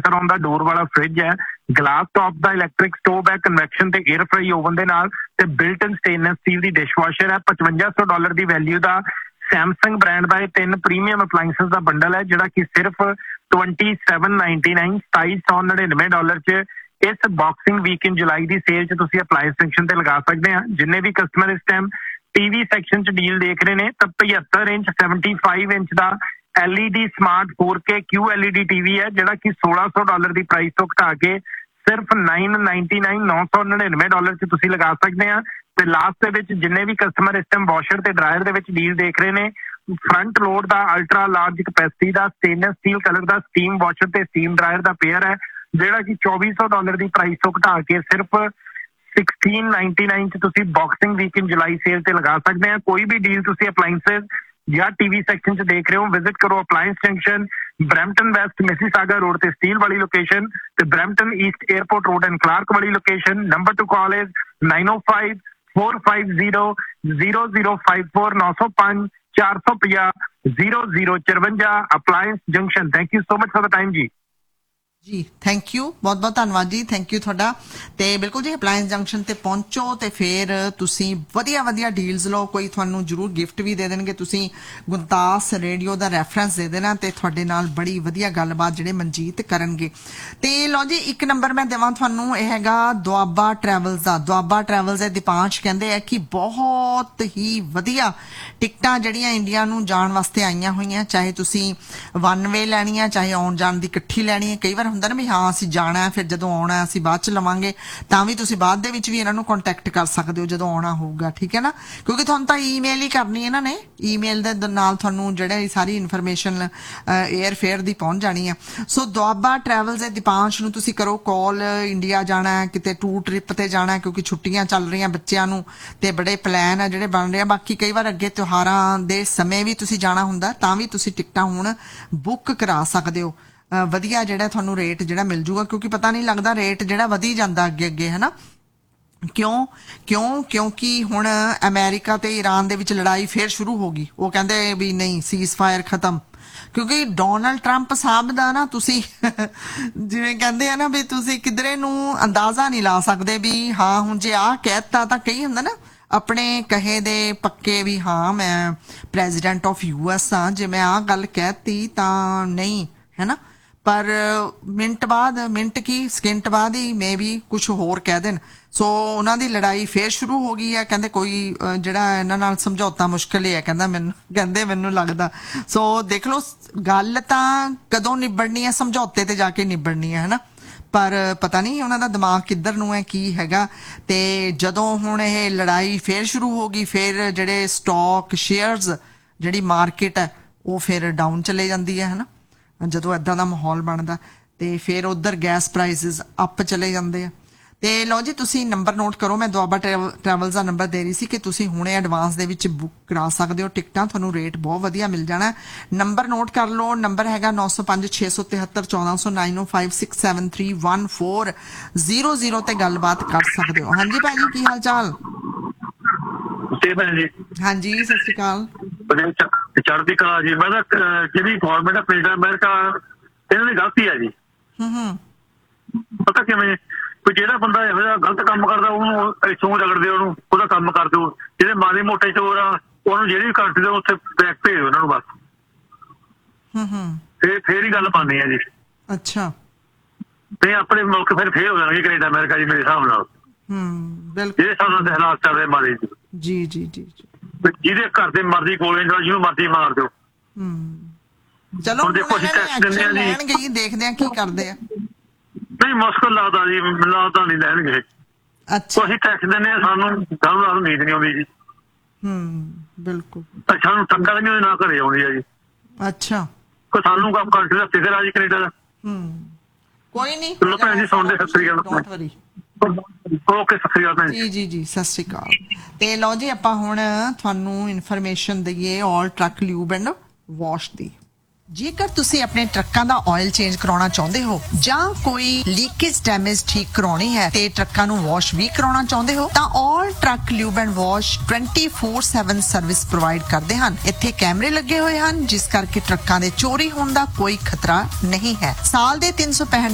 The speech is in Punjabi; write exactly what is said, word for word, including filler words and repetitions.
टक्कर आउंदा डोर वाला फ्रिज है, ग्लास टॉप का इलैक्ट्रिक स्टोव है, कन्वैक्शन ते एयर फ्राई ओवन दे नाल ते built in stainless steel the dishwasher है। पचवंजा सौ डॉलर की वैल्यू का सैमसंग ब्रांड का तीन प्रीमियम अपलाइंसेस का बंडल है जिहड़ा कि सिर्फ ट्वेंटी सैवन नाइनटी नाइन सताई सौ नड़िनवे डॉलर च इस बॉक्सिंग वीक इन जुलाई की सेल च तुसीं अप्लायंस सैक्शन ते लगा सकते हैं। जिन्ने भी कस्टमर इस टाइम टीवी सैक्शन च डील देख रहे हैं तो पचहत्तर इंच सैवनटी फाइव इंच का L E D smart four के Q L E D TV है जिहड़ा कि सोलह सौ डॉलर की प्राइस तो घटा के सिर्फ नाइन नाइनटी नाइन नौ सौ नड़िनवे डॉलर च तुसीं लगा सकते हैं। ते लास्ट दे विच जिन्ने भी कस्टमर इस टाइम वॉशर ते ड्रायर दे विच डील देख रहे हैं, फ्रंट लोड का अल्ट्रा लार्ज कैपेसिटी का स्टेनलेस स्टील कलर का स्टीम वॉशर ते स्टीम ड्रायर का पेयर है जिहड़ा कि चौबीस सौ डॉलर की प्राइस तो घटा के सिर्फ सिक्सटीन नाइनटी नाइन च तुसीं बॉक्सिंग वीक इन जुलाई सेल ते लगा सकते हैं। कोई भी डील तुसीं अप्लायंसेस या टीवी सैक्शन च देख रहे हो, विजिट करो appliance junction, Brampton waste Mississauga road ते स्टील वाली लोकेशन ते Brampton east airport road and Clark वाली location. Number two call is nine O five four five zero zero zero five four नौ सौ पांच चार सौ पचास zero zero चरवंजा appliance junction. Thank you so much for the time ji. Ji thank you, बहुत बहुत धन्यवाद जी, थैंक यू ਤੁਹਾਡਾ। ਤੇ ਬਿਲਕੁਲ ਜੀ ਅਪਲਾਇੰਸ ਜੰਕਸ਼ਨ ਤੇ ਪਹੁੰਚੋ ਤੇ ਫਿਰ ਤੁਸੀਂ ਵਧੀਆ ਵਧੀਆ ਡੀਲਸ ਲਓ। ਕੋਈ ਤੁਹਾਨੂੰ ਜ਼ਰੂਰ ਗਿਫਟ ਵੀ ਦੇ ਦੇਣਗੇ। ਤੁਸੀਂ ਗੁਰਦਾਸ ਰੇਡੀਓ ਦਾ ਰੈਫਰੈਂਸ ਦੇ ਦੇਣਾ ਤੇ ਤੁਹਾਡੇ ਨਾਲ ਬੜੀ ਵਧੀਆ ਗੱਲਬਾਤ ਜਿਹੜੇ ਮਨਜੀਤ ਕਰਨਗੇ। ਤੇ ਲਓ ਜੀ ਇੱਕ ਨੰਬਰ ਮੈਂ ਦੇਵਾਂ ਤੁਹਾਨੂੰ, ਇਹ ਹੈਗਾ ਦੁਆਬਾ ਟਰੈਵਲਸ ਦਾ। ਦੁਆਬਾ ਟਰੈਵਲਸ ਦੇ ਦੀਪਾਂਸ਼ ਕਹਿੰਦੇ ਆ ਕਿ ਬਹੁਤ ਹੀ ਵਧੀਆ ਟਿਕਟਾਂ ਜਿਹੜੀਆਂ ਇੰਡੀਆ ਨੂੰ ਜਾਣ ਵਾਸਤੇ ਆਈਆਂ ਹੋਈਆਂ, ਚਾਹੇ ਤੁਸੀਂ ਵਨ ਵੇ ਲੈਣੀ ਆ ਚਾਹੇ ਆਉਣ ਜਾਣ ਦੀ ਇਕੱਠੀ ਲੈਣੀ ਹੈ। ਕਈ ਵਾਰ ਹੁੰਦਾ ਨਾ ਵੀ ਹਾਂ ਅਸੀਂ ਜਾਣਾ ਫਿਰ ਜਦੋਂ ਆਉਣਾ ਅਸੀਂ ਬਾਅਦ ਚ ਲਵਾਂਗੇ, ਤਾਂ ਵੀ ਤੁਸੀਂ ਬਾਅਦ ਦੇ ਵਿੱਚ ਵੀ ਇਹਨਾਂ ਨੂੰ ਕੰਟੈਕਟ ਕਰ ਸਕਦੇ ਹੋ ਜਦੋਂ ਆਉਣਾ ਹੋਊਗਾ, ਠੀਕ ਹੈ ਨਾ, ਕਿਉਂਕਿ ਤੁਹਾਨੂੰ ਤਾਂ ਈਮੇਲ ਹੀ ਕਰਨੀ ਇਹਨਾਂ ਨੇ। ਈਮੇਲ ਦੇ ਨਾਲ ਤੁਹਾਨੂੰ ਜਿਹੜੇ ਸਾਰੀ ਇਨਫੋਰਮੇਸ਼ਨ ਏਅਰ ਫੇਅਰ ਦੀ ਪਹੁੰਚ ਜਾਣੀ ਆ। ਸੋ ਦੁਆਬਾ ਟਰੈਵਲਸ ਦੇ ਦੀਪਾਂਸ਼ ਨੂੰ ਤੁਸੀਂ ਕਰੋ ਕਾਲ। ਇੰਡੀਆ ਜਾਣਾ ਕਿਤੇ ਟੂਰ ਟ੍ਰਿਪ ਤੇ ਜਾਣਾ ਕਿਉਂਕਿ ਛੁੱਟੀਆਂ ਚੱਲ ਰਹੀਆਂ ਬੱਚਿਆਂ ਨੂੰ ਤੇ ਬੜੇ ਪਲਾਨ ਆ ਜਿਹੜੇ ਬਣ ਰਹੇ ਆ। ਬਾਕੀ ਕਈ ਵਾਰ ਅੱਗੇ ਤਿਉਹਾਰਾਂ ਦੇ ਸਮੇਂ ਵੀ ਤੁਸੀਂ ਜਾਣਾ ਹੁੰਦਾ ਤਾਂ ਵੀ ਤੁਸੀਂ ਟਿਕਟਾਂ ਹੁਣ ਬੁੱਕ ਕਰਾ ਸਕਦੇ ਹੋ। ਵਧੀਆ ਜਿਹੜਾ ਤੁਹਾਨੂੰ ਰੇਟ ਜਿਹੜਾ ਮਿਲ ਜੂਗਾ, ਕਿਉਂਕਿ ਪਤਾ ਨਹੀਂ ਲੱਗਦਾ ਰੇਟ ਜਿਹੜਾ ਵਧੀ ਜਾਂਦਾ ਅੱਗੇ ਅੱਗੇ, ਹੈ ਨਾ। ਕਿਉਂ ਕਿਉਂ ਕਿਉਂਕਿ ਹੁਣ ਅਮਰੀਕਾ ਤੇ ਈਰਾਨ ਦੇ ਵਿੱਚ ਲੜਾਈ ਫੇਰ ਸ਼ੁਰੂ ਹੋ ਗਈ। ਉਹ ਕਹਿੰਦੇ ਵੀ ਨਹੀਂ ਸੀਜ਼ ਫਾਇਰ ਖਤਮ, ਕਿਉਂਕਿ ਡੋਨਲਡ ਟਰੰਪ ਸਾਹਿਬ ਦਾ ਨਾ ਤੁਸੀਂ ਜਿਵੇਂ ਕਹਿੰਦੇ ਆ ਨਾ ਵੀ ਤੁਸੀਂ ਕਿਧਰੇ ਨੂੰ ਅੰਦਾਜ਼ਾ ਨਹੀਂ ਲਾ ਸਕਦੇ ਵੀ ਹਾਂ ਹੁਣ ਜੇ ਆਹ ਕਹਿਤਾ ਤਾਂ ਕਈ ਹੁੰਦਾ ਨਾ ਆਪਣੇ ਕਹੇ ਦੇ ਪੱਕੇ ਵੀ ਹਾਂ ਮੈਂ ਪ੍ਰੈਜ਼ੀਡੈਂਟ ਆਫ ਯੂ ਐਸ ਹਾਂ, ਜੇ ਮੈਂ ਆਹ ਗੱਲ ਕਹਿਤੀ ਤਾਂ ਨਹੀਂ, ਹੈ ਨਾ। ਪਰ ਮਿੰਟ ਬਾਅਦ ਮਿੰਟ ਕੀ ਸਕਿੰਟ ਬਾਅਦ ਹੀ ਮੇ ਵੀ ਕੁਛ ਹੋਰ ਕਹਿ ਦੇਣ। ਸੋ ਉਹਨਾਂ ਦੀ ਲੜਾਈ ਫੇਰ ਸ਼ੁਰੂ ਹੋ ਗਈ ਹੈ। ਕਹਿੰਦੇ ਕੋਈ ਜਿਹੜਾ ਇਹਨਾਂ ਨਾਲ ਸਮਝੌਤਾ ਮੁਸ਼ਕਿਲ ਹੀ ਹੈ, ਕਹਿੰਦਾ ਮੈਨੂੰ ਕਹਿੰਦੇ ਮੈਨੂੰ ਲੱਗਦਾ। ਸੋ ਦੇਖ ਲਓ ਗੱਲ ਤਾਂ ਕਦੋਂ ਨਿਬੜਨੀ ਹੈ, ਸਮਝੌਤੇ ਤੇ ਜਾ ਕੇ ਨਿਬੜਨੀ ਹੈ, ਹੈ ਨਾ। ਪਰ ਪਤਾ ਨਹੀਂ ਉਹਨਾਂ ਦਾ ਦਿਮਾਗ ਕਿੱਧਰ ਨੂੰ ਹੈ ਕੀ ਹੈਗਾ। ਤੇ ਜਦੋਂ ਹੁਣ ਇਹ ਲੜਾਈ ਫੇਰ ਸ਼ੁਰੂ ਹੋ ਗਈ ਫਿਰ ਜਿਹੜੇ ਸਟਾਕ ਸ਼ੇਅਰਸ ਜਿਹੜੀ ਮਾਰਕੀਟ ਹੈ ਉਹ ਫਿਰ ਡਾਊਨ ਚਲੇ ਜਾਂਦੀ ਹੈ, ਹੈ ਨਾ। ਜਦੋਂ ਇੱਦਾਂ ਦਾ ਮਾਹੌਲ ਬਣਦਾ ਤੇ ਫਿਰ ਉਧਰ ਗੈਸ ਪ੍ਰਾਈਸਿਸ ਅਪ ਚਲੇ ਜਾਂਦੇ ਆ। ਤੇ ਲਓ ਜੀ ਤੁਸੀਂ ਨੰਬਰ ਨੋਟ ਕਰੋ, ਮੈਂ ਦੁਆਬਾ ਟਰੈਵਲਸ ਦਾ ਨੰਬਰ ਦੇ ਰਹੀ ਸੀ ਕਿ ਤੁਸੀਂ ਹੁਣੇ ਐਡਵਾਂਸ ਦੇ ਵਿੱਚ ਬੁੱਕ ਕਰਾ ਸਕਦੇ ਹੋ ਟਿਕਟਾਂ, ਤੁਹਾਨੂੰ ਰੇਟ ਬਹੁਤ ਵਧੀਆ ਮਿਲ ਜਾਣਾ। ਨੰਬਰ ਨੋਟ ਕਰ ਲਓ, ਨੰਬਰ ਹੈਗਾ ਨੌ ਸੌ ਪੰਜ ਛੇ ਸੌ ਤਿਹੱਤਰ ਚੌਦਾਂ ਸੌ ਨਾਈਨ ਓ five six seven three one four zero zero ਤੇ ਗੱਲਬਾਤ ਕਰ ਸਕਦੇ ਹੋ। ਹਾਂਜੀ ਭਾਜੀ ਕੀ ਹਾਲ ਚਾਲ? ਹਾਂਜੀ ਸਤਿ ਸ਼੍ਰੀ ਅਕਾਲ। ਚੜ੍ਹਦੀ ਕਲਾ ਜੀ। ਮੈਂ ਤਾਂ ਜਿਹੜੀ ਗੌਰਮੈਂਟ ਆਫ ਅਮਰੀਕਾ ਇਹਨਾਂ ਦੀ ਗਲਤੀ ਹੈ ਜੀ। ਹੂੰ ਪਤਾ ਕਿਵੇਂ ਕੋਈ ਜਿਹੜਾ ਬੰਦਾ ਇਹੋ ਜਿਹਾ ਗਲਤ ਕੰਮ ਕਰਦਾ ਉਹਨੂੰ ਇੱਥੋਂ ਰਗੜਦੇ, ਉਹਨੂੰ ਉਹਦਾ ਕੰਮ ਕਰ ਦਿਓ। ਜਿਹੜੇ ਮਾੜੇ ਮੋਟੇ ਚੋਰ ਆ ਉਹਨੂੰ ਜਿਹੜੀ ਵੀ ਕੰਟਰੀ ਦੇ ਉੱਥੇ ਬੈਕ ਭੇਜ ਉਹਨਾਂ ਨੂੰ ਬਸ। ਹੂੰ ਹੂੰ ਫੇਰ ਫੇਰ ਹੀ ਗੱਲ ਬਣਨੀ ਹੈ ਜੀ। ਅੱਛਾ ਤੇ ਆਪਣੇ ਮੁਲਕ ਫਿਰ ਫੇਰ ਹੋ ਜਾਣਗੇ ਕੈਨੇਡਾ ਅਮਰੀਕਾ ਜੀ ਮੇਰੇ ਹਿਸਾਬ ਨਾਲ। ਹੂੰ ਬਿਲਕੁਲ ਜਿਹੜੇ ਹਿਸਾਬ ਨਾਲ ਹਾਲਾਤ ਚੱਲ ਰਹੇ ਮਾਰੇ ਜੀ। ਜੀ ਜੀ ਜੀ ਜਿਹਦੇ ਘਰ ਦੇ ਮਰਜ਼ੀ ਕੋਲੇ ਜਿਹਨੂੰ ਮਰਜ਼ੀ ਮਾਰ ਦਿਓ। ਹੂੰ ਚਲੋ ਦੇਖੋ ਅਸੀਂ ਟੈਕਸ ਦਿੰਦੇ ਆ ਜੀ, ਦੇਖਦੇ ਆ ਕੀ ਕਰਦੇ ਆ। ਨਹੀਂ ਮੁਸ਼ਕਿਲ ਲੱਗਦਾ ਜੀ, ਲੱਗਦਾ ਨਹੀਂ ਲੈਣਗੇ। ਅੱਛਾ ਅਸੀਂ ਟੈਕਸ ਦਿੰਦੇ ਆ, ਸਾਨੂੰ ਸਾਨੂੰ ਨਾਲ ਉਮੀਦ ਨਹੀਂ ਆਉਂਦੀ ਜੀ। ਹੂੰ ਬਿਲਕੁਲ ਸਾਨੂੰ ਟੱਕਰ ਨਹੀਂ ਨਾ ਘਰੇ ਆਉਂਦੀ ਆ ਜੀ। ਅੱਛਾ ਕੋਈ ਸਾਨੂੰ ਕੰਮ ਕੰਟਰੀ ਦਾ ਫਿਕਰ ਆ ਜੀ ਕੈਨੇਡਾ ਦਾ। ਹੂੰ ਕੋਈ ਨਹੀਂ ਚਲੋ ਭੈਣ ਜੀ ਸੁਣਦੇ ਸਤਿ ਸ੍ਰੀ ਅਕਾਲ। ਓਕੇ ਸਤਿ ਸ੍ਰੀ ਅਕਾਲ ਭੈਣ ਜੀ। ਜੀ ਜੀ ਸਤਿ ਸ੍ਰੀ ਅਕਾਲ। ਤੇ ਲਓ ਜੀ ਆਪਾਂ ਹੁਣ ਤੁਹਾਨੂੰ ਇਨਫੋਰਮੇਸ਼ਨ ਦਈਏ ਆਲ ਟਰੱਕ ਲਿਊਬ ਐਂਡ ਵਾਸ਼ ਦੀ। ਜੇਕਰ ਤੁਸੀਂ ਆਪਣੇ ਟਰੱਕਾਂ ਦਾ ਆਇਲ ਚੇਂਜ ਕਰਾਉਣਾ ਚਾਹੁੰਦੇ ਹੋ ਜਾਂ ਕੋਈ ਲੀਕੇਜ ਡੈਮੇਜ ਠੀਕ ਕਰਾਉਣੀ ਹੈ ਤੇ ਟਰੱਕਾਂ ਨੂੰ ਵਾਸ਼ ਵੀ ਕਰਾਉਣਾ ਚਾਹੁੰਦੇ ਹੋ ਤਾਂ ਆਲ truck lube and wash twenty four seven service provide ਕਰਦੇ ਹਨ। ਇੱਥੇ ਕੈਮਰੇ ਲੱਗੇ ਹੋਏ ਹਨ ਜਿਸ ਕਰਕੇ ਟਰੱਕਾਂ ਦੇ ਚੋਰੀ ਹੋਣ ਦਾ ਕੋਈ ਖਤਰਾ ਨਹੀਂ ਹੈ। ਸਾਲ ਦੇ ਤਿੰਨ ਸੌ ਪੈਂਹਠ